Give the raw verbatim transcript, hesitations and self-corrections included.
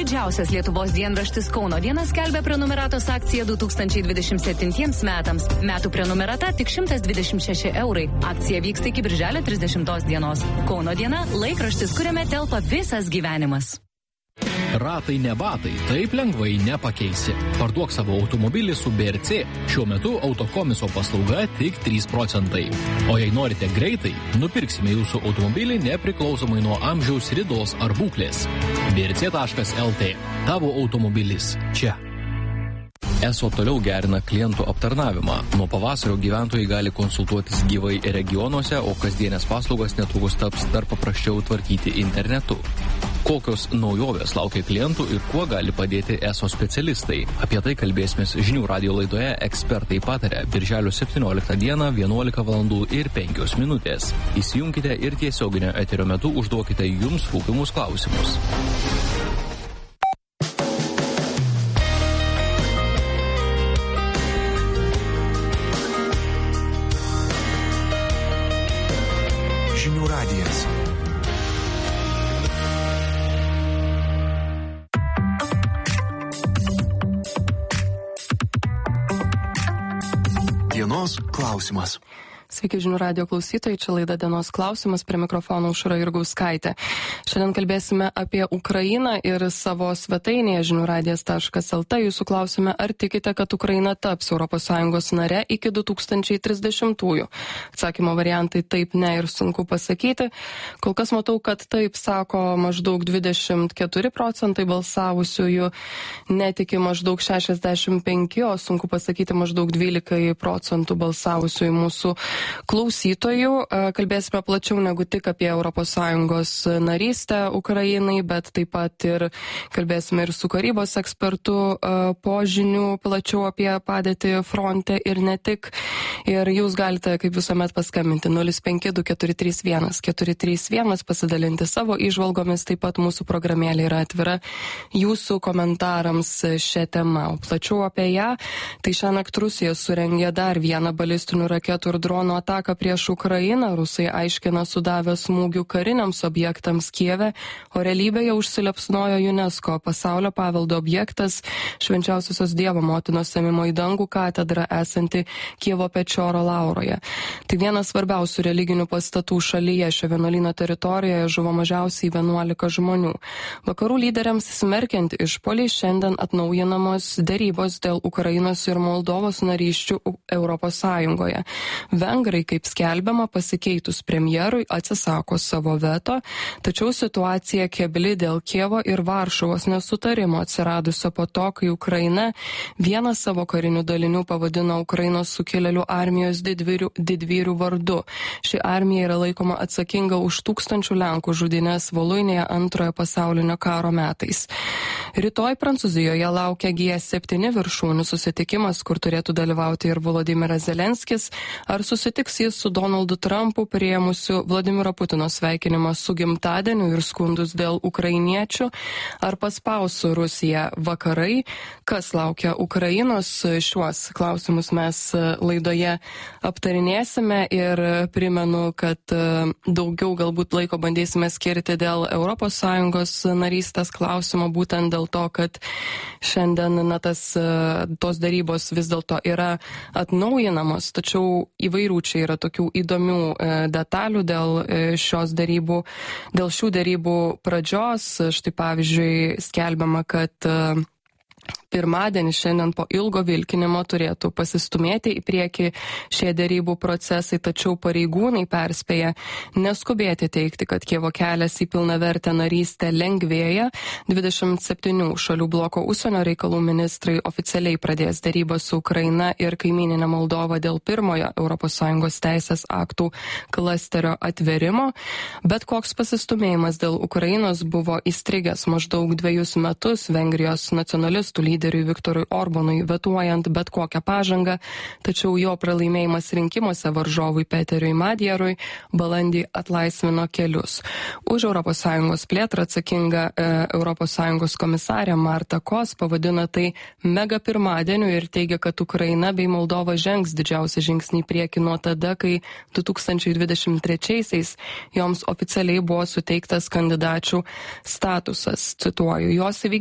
Didžiausias Lietuvos dienraštis Kauno diena skelbia prenumeratos akciją du tūkstančiai dvidešimt septintiems metams. Metų prenumerata tik šimtas dvidešimt šeši eurai. Akcija vyksta iki birželio trisdešimtos dienos. Kauno diena – laikraštis, kuriame telpa visas gyvenimas. Ratai ne batai, taip lengvai nepakeisi. Parduok savo automobilį su B R C. Šiuo metu autokomiso paslauga tik trys procentai. O jei norite greitai, nupirksime jūsų automobilį nepriklausomai nuo amžiaus, ridos ar būklės. B R C taškas L T. Tavo automobilis čia. Eso toliau gerina klientų aptarnavimą. Nuo pavasario gyventojai gali konsultuotis gyvai regionuose, o kasdienės paslaugas netrukus taps dar paprasčiau tvarkyti internetu. Kokios naujovės laukia klientų ir kuo gali padėti Eso specialistai? Apie tai kalbėsime žinių radijo laidoje Ekspertai pataria birželio septynioliktą dieną vienuolika valandų ir penkios minutės. Įsijunkite ir tiesioginio eterio metu užduokite jums rūpimus klausimus. Žinių radijas. Dienos klausimas. Sveiki žinių radijo klausytojai, čia laida Dienos klausimas, prie mikrofono Aušra Jurgauskaitė. Šiandien kalbėsime apie Ukrainą ir savo svetainėje žinių radijas taškas L T jūsų klausime, ar tikite, kad Ukraina taps Europos Sąjungos nare iki du tūkstančiai trisdešimtųjų. Atsakymo variantai taip, ne ir sunku pasakyti. Kol kas matau, kad taip sako maždaug dvidešimt keturi procentai balsavusiųjų, netiki maždaug šešiasdešimt penki, o sunku pasakyti maždaug dvylika procentų balsavusiųjų mūsų klausytojų. Kalbėsime plačiau negu tik apie Europos Sąjungos narystę Ukrainai, bet taip pat ir kalbėsime ir su karybos ekspertu po žinių plačiau apie padėtį fronte ir ne tik. Ir jūs galite, kaip visuomet, paskambinti nulis penki du keturi trys vienas keturi trys vienas, pasidalinti savo įžvalgomis, taip pat mūsų programėlė yra atvira jūsų komentarams šią temą. O plačiau apie ją, tai šiąnakt Rusija surengė dar vieną balistinių raketų ir dronų ataką prieš Ukrainą. Rusai aiškina sudavę smūgių kariniams objektams Kijeve, o realybėje užsiliepsnojo UNESCO pasaulio paveldo objektas Švenčiausiosios Dievo motinos ėmimo į dangų katedra esanti Kijevo Pečioro Lauroje. Tai vienas svarbiausių religinių pastatų šalyje. Šio vienuolyno teritorijoje žuvo mažiausiai vienuolika žmonių. Vakarų lyderiams smerkiant išpuolį šiandien atnaujinamos derybos dėl Ukrainos ir Moldovos narysčių Europos Sąjungoje. Vengrai, kaip skelbiama, pasikeitus premjerui atsisako savo veto, tačiau situacija kebli dėl Kijevo ir Varšuvos nesutarimo atsiradusio po to, kai Ukraina vieną savo karinių dalinių pavadino Ukrainos sukilėlių armijos didvyrių, didvyrių vardu. Ši armija yra laikoma atsakinga už tūkstančių Lenkų žudynės Voluinėje antrojo pasaulinio karo metais. Rytoj Prancūzijoje laukia G septyni viršūnių susitikimas, kur turėtų dalyvauti ir Volodymyras Zelenskis. Ar susitiks jis su Donaldu Trumpu, priėmusiu Vladimiro Putino sveikinimą su gimtadieniu ir skundus dėl ukrainiečių? Ar paspaus Rusiją vakarai? Kas laukia Ukrainos? Šiuos klausimus mes laidoje aptarinėsime ir primenu, kad daugiau galbūt laiko bandysime skirti dėl Europos Sąjungos narystės klausimo, būtent dėl to, kad šiandien na, tas, tos darybos vis dėlto yra atnaujinamos, tačiau įvairių čia yra tokių įdomių detalių dėl šios darybų, dėl šių darybų pradžios. Štai pavyzdžiui skelbiama, kad pirmadienį šiandien po ilgo vilkinimo turėtų pasistumėti į priekį šie dėrybų procesai, tačiau pareigūnai perspėja neskubėti teikti, kad Kijevo kelias į pilnavertę narystę lengvėja. dvidešimt septynių šalių bloko užsienio reikalų ministrai oficialiai pradės dėrybas su Ukraina ir kaimyninė Moldova dėl pirmojo Europos Sąjungos teisės aktų klasterio atverimo. Bet koks pasistumėjimas dėl Ukrainos buvo įstrigęs maždaug dviejus metus Vengrijos nacionalistų lyderiui Viktorui Orbanui, vetuojant bet kokią pažangą, tačiau jo pralaimėjimas rinkimuose varžovui Peteriui Madjarui balandį atlaisvino kelius. Už Europos Sąjungos plėtrą atsakinga e, Europos Sąjungos komisarė Marta Kos pavadino tai mega pirmadieniu ir teigia, kad Ukraina bei Moldova žengs didžiausią žingsnį į priekį nuo tada, kai du tūkstančiai dvidešimt trečiaisiais joms oficialiai buvo suteiktas kandidačių statusas. Cituoju, jos įvykdymas